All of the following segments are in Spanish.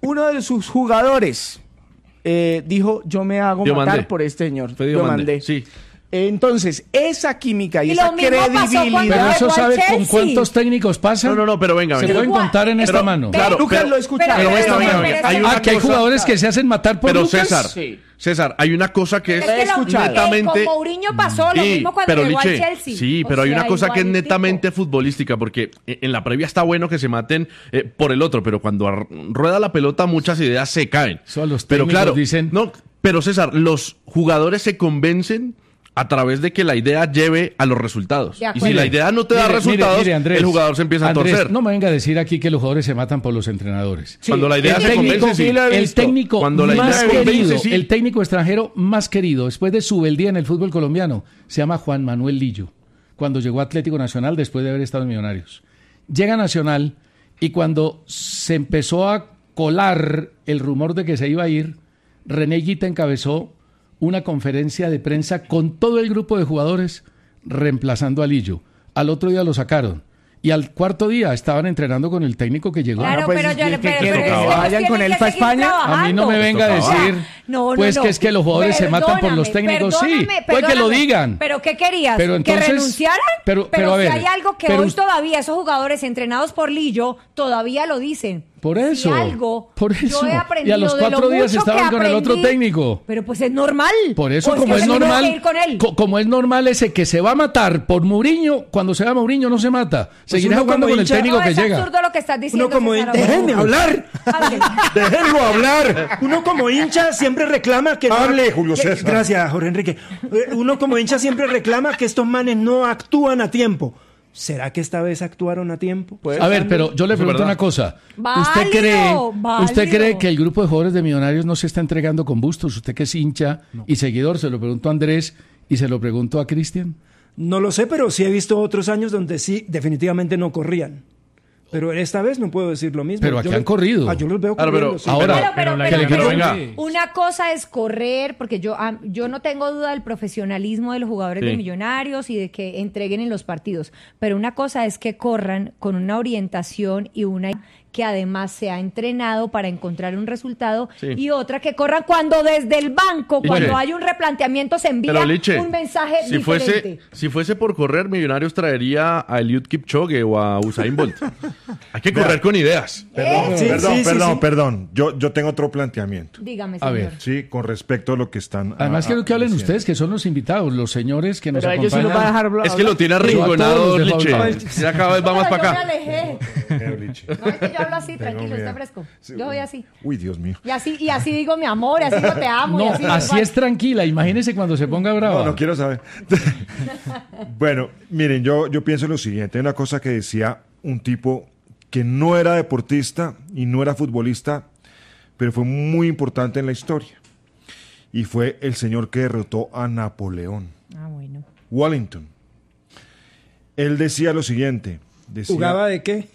uno de sus jugadores dijo, yo me hago matar por este señor. Diomandé, sí. Entonces, esa química y esa credibilidad... Pero eso sabe con cuántos técnicos pasa. No, pero venga. Se pueden contar en esta mano. Claro, Lucas lo escucha. Pero hay jugadores que se hacen matar por Lucas. César, hay una cosa que es netamente... Con Mourinho pasó lo mismo cuando llegó al Chelsea. Sí, pero hay una cosa que es netamente futbolística, porque en la previa está bueno que se maten por el otro, pero cuando rueda la pelota muchas ideas se caen. Pero claro, dicen... No, pero César, los jugadores se convencen a través de que la idea lleve a los resultados. Y si la idea no te da resultados, Andrés, el jugador se empieza a torcer. No me venga a decir aquí que los jugadores se matan por los entrenadores. Sí, cuando la idea se convence, sí. El técnico más querido, el técnico extranjero más querido, después de su beldía en el fútbol colombiano, se llama Juan Manuel Lillo, cuando llegó a Atlético Nacional después de haber estado en Millonarios. Llega a Nacional y cuando se empezó a colar el rumor de que se iba a ir, René Higuita encabezó una conferencia de prensa con todo el grupo de jugadores reemplazando a Lillo. Al otro día lo sacaron. Y al cuarto día estaban entrenando con el técnico que llegó. Claro, pues, pero vayan con él para España. A mí no me venga a decir que es que los jugadores se matan por los técnicos. Sí, pues que lo digan. ¿Pero qué querías? Pero entonces, ¿que renunciaran? Pero a ver, si hay algo que hoy todavía esos jugadores entrenados por Lillo todavía lo dicen. Por eso. Yo he aprendido y a los 4 días estaban con el otro técnico. Pero pues es normal. Por eso, como es normal, como es normal ese que se va a matar por Mourinho, cuando se va Mourinho no se mata. Seguirá jugando con el técnico que llega. Es absurdo lo que estás diciendo. Déjenme hablar. Déjenlo hablar. Uno como hincha siempre reclama que... Hable, Julio César. Gracias, Jorge Enrique. Uno como hincha siempre reclama que estos manes no actúan a tiempo. ¿Será que esta vez actuaron a tiempo? A ver, pero yo le pregunto una cosa. ¿Usted cree que el grupo de jugadores de Millonarios no se está entregando con Bustos? Usted que es hincha y seguidor, se lo pregunto a Andrés y se lo pregunto a Cristian. No lo sé, pero sí he visto otros años donde sí, definitivamente no corrían. Pero esta vez no puedo decir lo mismo. Pero aquí han corrido. Yo los veo corriendo. Pero una cosa es correr, porque yo no tengo duda del profesionalismo de los jugadores de Millonarios y de que entreguen en los partidos. Pero una cosa es que corran con una orientación y una que además se ha entrenado para encontrar un resultado, y otra que corran cuando desde el banco, cuando hay un replanteamiento, se envía un mensaje diferente. Si fuese por correr, Millonarios traería a Eliud Kipchoge o a Usain Bolt. Hay que correr con ideas. Perdón. Yo tengo otro planteamiento. Dígame, señor. A ver. Sí, con respecto a lo que están... Además quiero que hablen ustedes, que son los invitados, los señores que nos acompañan. Es que lo tiene arrinconado Liche. Ya cada vez va más para acá. Yo hablo así, tranquilo, está fresco. Yo voy así. Uy, Dios mío. Y así digo mi amor, y así digo te amo. No, así es tranquila. Imagínese cuando se ponga brava. No quiero saber. Bueno, miren, yo pienso lo siguiente. Hay una cosa que decía un tipo que no era deportista y no era futbolista, pero fue muy importante en la historia. Y fue el señor que derrotó a Napoleón. Bueno. Wellington. Él decía lo siguiente. ¿Jugaba de qué?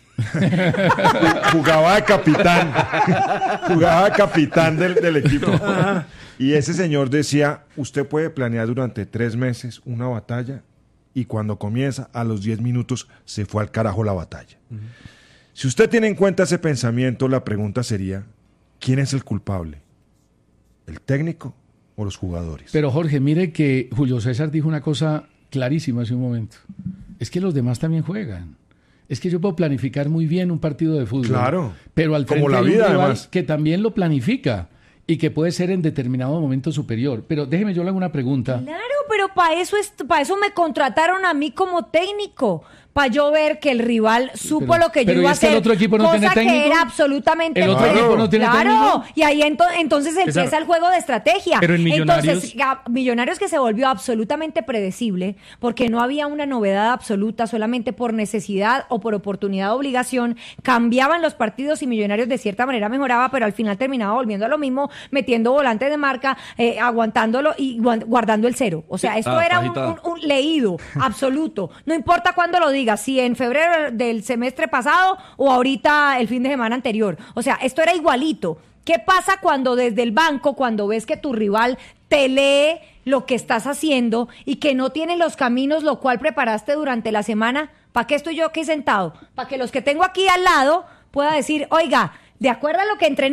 Jugaba de capitán. Jugaba de capitán del equipo. Ajá. Y ese señor decía, usted puede planear durante 3 meses una batalla y cuando comienza, a los 10 minutos, se fue al carajo la batalla. Si usted tiene en cuenta ese pensamiento, la pregunta sería, ¿quién es el culpable? ¿El técnico o los jugadores? Pero Jorge, mire que Julio César dijo una cosa clarísima hace un momento. Es que los demás también juegan. Es que yo puedo planificar muy bien un partido de fútbol. Claro. Pero al frente como la hay un vida, rival además, que también lo planifica y que puede ser en determinado momento superior. Pero déjeme, yo le hago una pregunta. Claro, pero para eso me contrataron a mí como técnico. Para yo ver que el rival supo lo que yo iba a hacer. ¿El otro equipo no tiene técnico? Que era absolutamente ¿El otro equipo no tiene técnico? Claro, y ahí entonces empieza el juego de estrategia. Pero en Millonarios... Entonces, Millonarios que se volvió absolutamente predecible, porque no había una novedad absoluta, solamente por necesidad o por oportunidad o obligación, cambiaban los partidos y Millonarios de cierta manera mejoraba, pero al final terminaba volviendo a lo mismo, metiendo volantes de marca, aguantándolo y guardando el 0. O sea, esto era un leído absoluto. No importa cuándo lo diga, si en febrero del semestre pasado o ahorita el fin de semana anterior. O sea, esto era igualito. ¿Qué pasa cuando desde el banco, cuando ves que tu rival te lee lo que estás haciendo y que no tiene los caminos, lo cual preparaste durante la semana? ¿Para qué estoy yo aquí sentado? Para que los que tengo aquí al lado pueda decir, oiga, de acuerdo a lo que entrené